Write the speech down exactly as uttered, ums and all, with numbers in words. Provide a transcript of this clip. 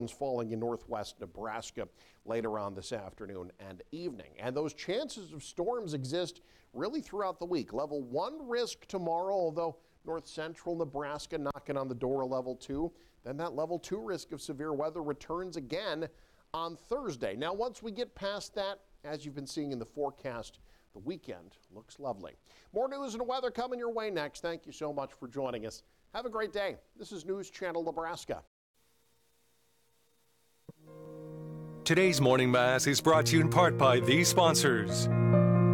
falling in northwest Nebraska later on this afternoon and evening. And those chances of storms exist really throughout the week. Level one risk tomorrow, although north central Nebraska knocking on the door of level two. Then that level two risk of severe weather returns again on Thursday. Now, once we get past that, as you've been seeing in the forecast, the weekend looks lovely. More news and weather coming your way next. Thank you so much for joining us. Have a great day. This is News Channel Nebraska. Today's Morning Mass is brought to you in part by these sponsors.